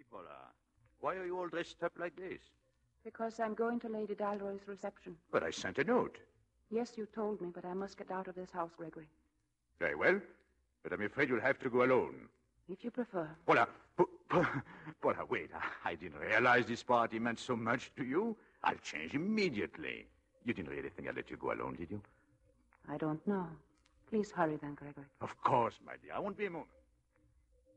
Paula. Why are you all dressed up like this? Because I'm going to Lady Dalroy's reception. But I sent a note. Yes, you told me, but I must get out of this house, Gregory. Very well. But I'm afraid you'll have to go alone. If you prefer. Paula, Paula, wait. I didn't realize this party meant so much to you. I'll change immediately. You didn't really think I'd let you go alone, did you? I don't know. Please hurry then, Gregory. Of course, my dear. I won't be a moment.